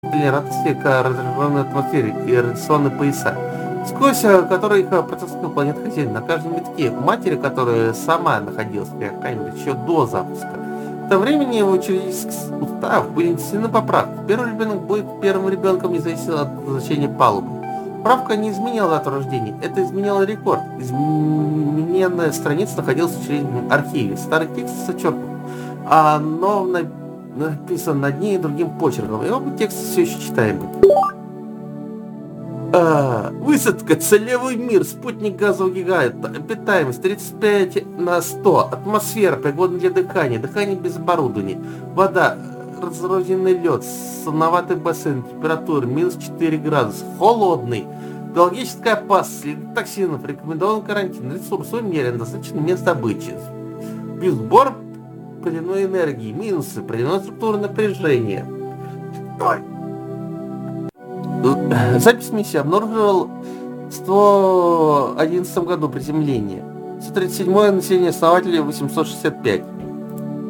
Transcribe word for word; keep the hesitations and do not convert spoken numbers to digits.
Радиосфера, разряженной атмосфере и радиационные пояса, сквозь э, которые их э, протаскивал планета хозяин. На каждом витке матери, которая сама находилась в камере еще до запуска. В то времени его учредительский устав были внесены поправки. Первый ребенок будет первым ребенком независимо от назначения палубы. Правка не изменила дату рождения, это изменяло рекорд. Измененная страница находилась в учредительном архиве. Старый текст зачеркнут, а но на написан над ней другим почерком, и оба текста все еще читаемы. А, высадка, целевой мир, спутник газового гиганта, обитаемость тридцать пять на сто, атмосфера, пригодна для дыхания, дыхание без оборудования, вода, разрозненный лед, солоноватый бассейн, температура минус четыре градуса, холодный, биологическая опасность, следы токсинов, рекомендован карантин, ресурсы умерен, достаточно мест добычи, сбор определенной энергии, минусы, определенная структура напряжения. Ой. Запись миссии обнаруживал в сто одиннадцатом году приземление. сто тридцать седьмое население основателей восемьсот шестьдесят пять.